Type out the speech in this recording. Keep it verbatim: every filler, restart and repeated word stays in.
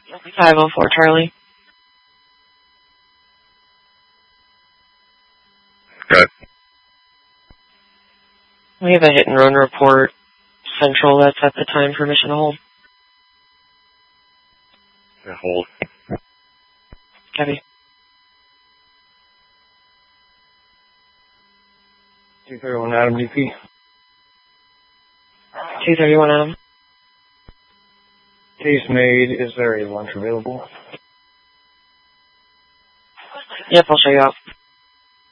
five oh four Charlie. Good. We have a hit and run report. Central, that's at the time. Permission to hold. Yeah, hold. Copy. two thirty-one Adam D P. two thirty-one Adam. Case made. Is there a lunch available? Yep, I'll show you out.